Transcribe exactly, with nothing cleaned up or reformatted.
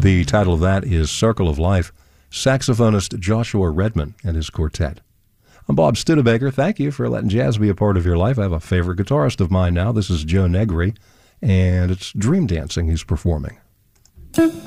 The title of that is Circle of Life. Saxophonist Joshua Redman and his quartet. I'm Bob Studebaker. Thank you for letting jazz be a part of your life. I have a favorite guitarist of mine now. This is Joe Negri, and it's Dream Dancing he's performing.